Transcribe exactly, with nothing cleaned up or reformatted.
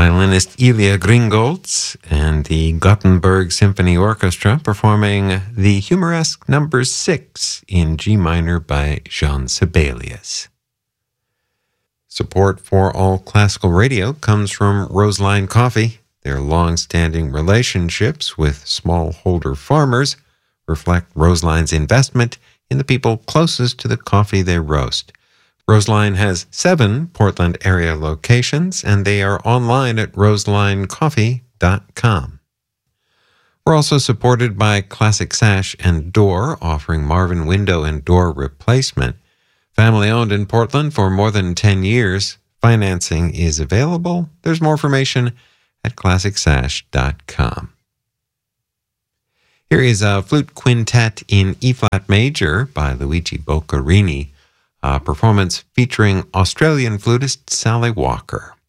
violinist Ilya Gringolds and the Gothenburg Symphony Orchestra performing the humoresque number six in G minor by Jean Sibelius. Support for All Classical Radio comes from Roseline Coffee. Their long-standing relationships with smallholder farmers reflect Roseline's investment in the people closest to the coffee they roast. Roseline has seven Portland area locations, and they are online at roseline coffee dot com. We're also supported by Classic Sash and Door, offering Marvin window and door replacement. Family-owned in Portland for more than ten years. Financing is available. There's more information at classic sash dot com. Here is a flute quintet in E-flat major by Luigi Boccherini, a performance featuring Australian flutist Sally Walker.